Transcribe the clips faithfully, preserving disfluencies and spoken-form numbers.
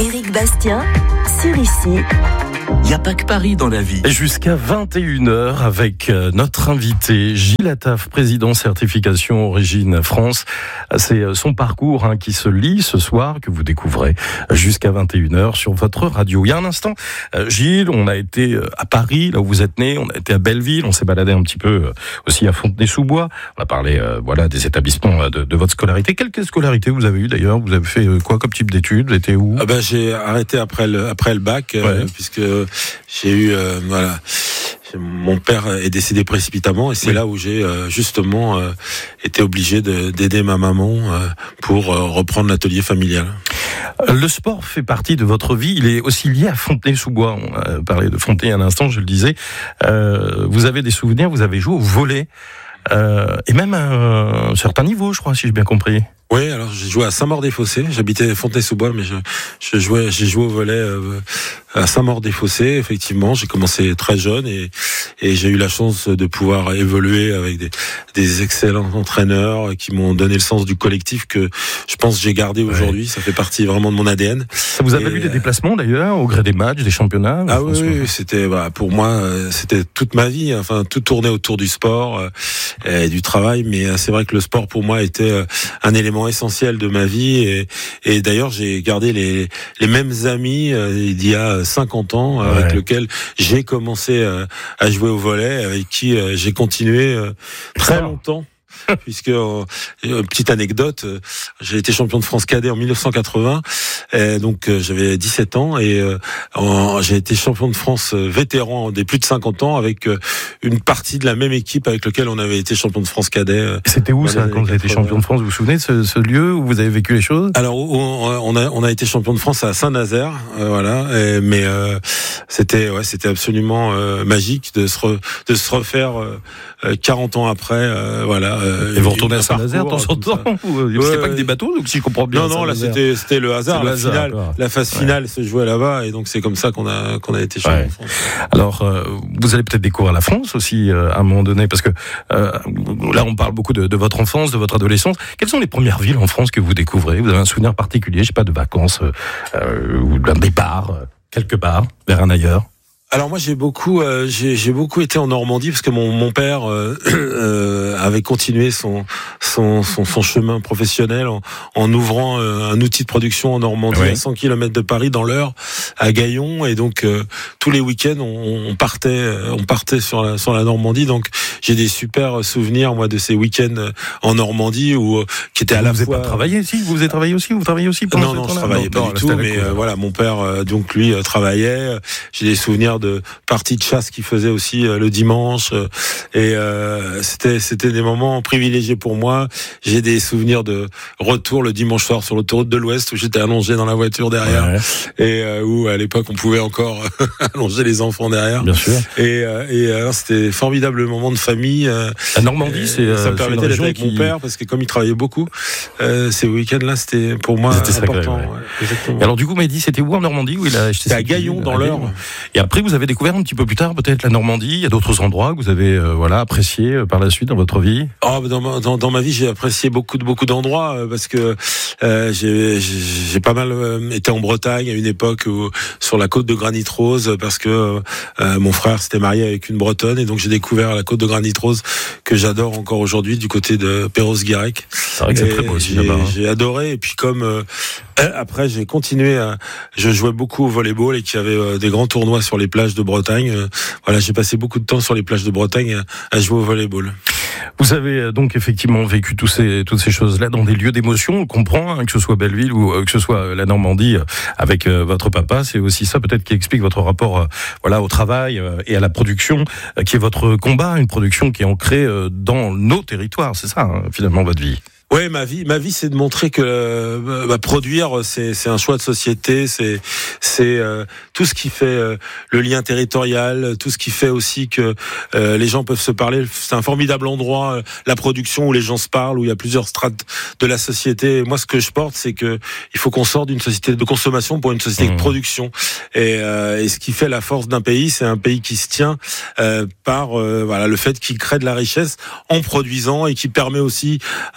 Éric Bastien, sur Ici. Il n'y a pas que Paris dans la vie. Et jusqu'à vingt et une heures avec notre invité Gilles Attaf, président certification Origine France. C'est son parcours hein, qui se lit ce soir, que vous découvrez jusqu'à vingt et une heures sur votre radio. Il y a un instant, Gilles, on a été à Paris, là où vous êtes né, on a été à Belleville, on s'est baladé un petit peu aussi à Fontenay-sous-Bois. On a parlé euh, voilà, des établissements de, de votre scolarité. Quelle scolarité vous avez eu d'ailleurs? Vous avez fait quoi comme type d'études? Vous étiez où? ah ben, J'ai arrêté après le, après le bac, ouais. euh, puisque j'ai eu... Euh, voilà. Mon père est décédé précipitamment et c'est oui. là où j'ai euh, justement euh, été obligé de, d'aider ma maman euh, pour euh, reprendre l'atelier familial. Le sport fait partie de votre vie, il est aussi lié à Fontenay-sous-Bois. On a parlé de Fontenay à l'instant, je le disais. Euh, vous avez des souvenirs, vous avez joué au volley, euh, et même à un certain niveau, je crois, si j'ai bien compris. Oui, alors j'ai joué à Saint-Maur-des-Fossés. J'habitais Fontenay-sous-Bois, mais je, je jouais, j'ai joué au volley euh, à Saint-Maur-des-Fossés. Effectivement, j'ai commencé très jeune et, et j'ai eu la chance de pouvoir évoluer avec des, des excellents entraîneurs qui m'ont donné le sens du collectif que je pense que j'ai gardé aujourd'hui. Ouais. Ça fait partie vraiment de mon A D N. Ça vous a valu des déplacements d'ailleurs au gré des matchs, des championnats? Ah oui, oui, c'était bah, pour moi, c'était toute ma vie. Enfin, tout tournait autour du sport et du travail. Mais c'est vrai que le sport pour moi était un élément essentiel de ma vie et, et d'ailleurs j'ai gardé les, les mêmes amis euh, il y a cinquante ans euh, ouais. avec lesquels j'ai commencé euh, à jouer au volley, avec qui euh, j'ai continué euh, très longtemps. Puisque euh, une petite anecdote, euh, j'ai été champion de France cadet en mille neuf cent quatre-vingts, et donc euh, j'avais dix-sept ans et euh, en, j'ai été champion de France euh, vétéran des plus de cinquante ans avec euh, une partie de la même équipe avec laquelle on avait été champion de France cadet. Euh, C'était où ça quand vous avez été champion de France? Vous vous souvenez de ce, ce lieu où vous avez vécu les choses? Alors on, on a on a été champion de France à Saint-Nazaire, euh, voilà, et, mais euh, c'était ouais c'était absolument euh, magique de se re, de se refaire euh, quarante ans après, euh, voilà. Et vous retournez à Saint-Nazaire de temps en temps? Il n'y avait pas que des bateaux, donc si je comprends bien. Non, non, là c'était, c'était le hasard. Le la, hasard finale, la phase finale ouais. se jouait là-bas, et donc c'est comme ça qu'on a, qu'on a été champion ouais. de France. Alors, euh, vous allez peut-être découvrir la France aussi euh, à un moment donné, parce que euh, là on parle beaucoup de, de votre enfance, de votre adolescence. Quelles sont les premières villes en France que vous découvrez? Vous avez un souvenir particulier, je sais pas, de vacances euh, ou d'un départ euh, quelque part vers un ailleurs? Alors moi j'ai beaucoup euh, j'ai, j'ai beaucoup été en Normandie parce que mon mon père euh, euh, avait continué son son son, son chemin professionnel en, en ouvrant euh, un outil de production en Normandie oui. à cent kilomètres de Paris dans l'Eure à Gaillon, et donc euh, tous les week-ends on, on partait on partait sur la sur la Normandie, donc j'ai des super souvenirs moi de ces week-ends en Normandie où euh, qui étaient à vous la vous fois. Vous avez pas travaillé si vous avez travaillé aussi vous travaillez aussi Non non je travaillais non, pas non, du tout, mais euh, voilà mon père euh, donc lui euh, travaillait. J'ai des souvenirs de parties de chasse qu'il faisait aussi euh, le dimanche, euh, et euh, c'était c'était des moments privilégiés pour moi. J'ai des souvenirs de retour le dimanche soir sur l'autoroute de l'Ouest où j'étais allongé dans la voiture derrière, ouais. et euh, où à l'époque on pouvait encore allonger les enfants derrière. Bien sûr. Et, euh, et alors c'était formidable moment de famille. Euh, la Normandie, c'est ça me permettait d'être avec qui... mon père parce que comme il travaillait beaucoup, euh, ces week-ends-là c'était pour moi c'était important. Sacré, ouais. Ouais, exactement. Et alors du coup, m'a dit c'était où en Normandie où il a C'était à Gaillon dans l'Eure. Et après vous avez découvert un petit peu plus tard peut-être la Normandie. Il y a d'autres endroits que vous avez euh, voilà apprécié euh, par la suite dans votre vie. Oh, dans, ma, dans, dans ma vie, j'ai apprécié beaucoup de beaucoup d'endroits euh, parce que euh, j'ai, j'ai j'ai pas mal euh, été en Bretagne à une époque où, sur la côte de Granit Rose, parce que euh, mon frère s'était marié avec une Bretonne, et donc j'ai découvert la côte de Granit Rose que j'adore encore aujourd'hui du côté de Perros-Guirec. C'est vrai que c'est très beau aussi j'ai, là-bas. Hein. J'ai adoré, et puis comme euh, après j'ai continué à, je jouais beaucoup au volleyball et qu'il y avait euh, des grands tournois sur les plages de Bretagne. Euh, voilà, j'ai passé beaucoup de temps sur les plages de Bretagne à, à jouer au volleyball. Vous avez donc effectivement vécu tous ces, toutes ces choses-là dans des lieux d'émotion, on comprend, hein, que ce soit Belleville ou euh, que ce soit la Normandie euh, avec euh, votre papa. C'est aussi ça peut-être qui explique votre rapport euh, voilà, au travail euh, et à la production, euh, qui est votre combat, une production qui est ancrée euh, dans nos territoires. C'est ça, hein, finalement, votre vie. Ouais, ma vie, ma vie, c'est de montrer que euh, bah, produire, c'est, c'est un choix de société, c'est, c'est euh, tout ce qui fait euh, le lien territorial, tout ce qui fait aussi que euh, les gens peuvent se parler. C'est un formidable endroit, euh, la production où les gens se parlent, où il y a plusieurs strates de la société. Et moi, ce que je porte, c'est que il faut qu'on sorte d'une société de consommation pour une société mmh. de production. Et, euh, et ce qui fait la force d'un pays, c'est un pays qui se tient euh, par euh, voilà le fait qu'il crée de la richesse en produisant, et qui permet aussi à un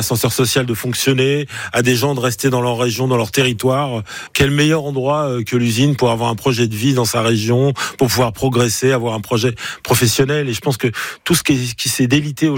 l'ascenseur social de fonctionner, à des gens de rester dans leur région, dans leur territoire. Quel meilleur endroit que l'usine pour avoir un projet de vie dans sa région, pour pouvoir progresser, avoir un projet professionnel. Et je pense que tout ce qui, qui s'est délité